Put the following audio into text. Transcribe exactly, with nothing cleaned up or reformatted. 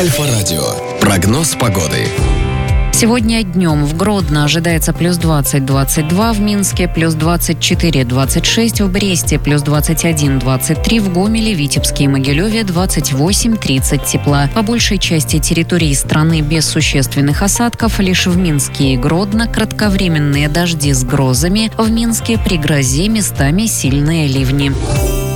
Альфа-радио. Прогноз погоды. Сегодня днем в Гродно ожидается плюс двадцать - двадцать два, в Минске плюс двадцать четыре - двадцать шесть, в Бресте плюс двадцать один - двадцать три, в Гомеле, Витебске и Могилеве двадцать восемь - тридцать тепла. По большей части территории страны без существенных осадков, лишь в Минске и Гродно кратковременные дожди с грозами, в Минске при грозе местами сильные ливни.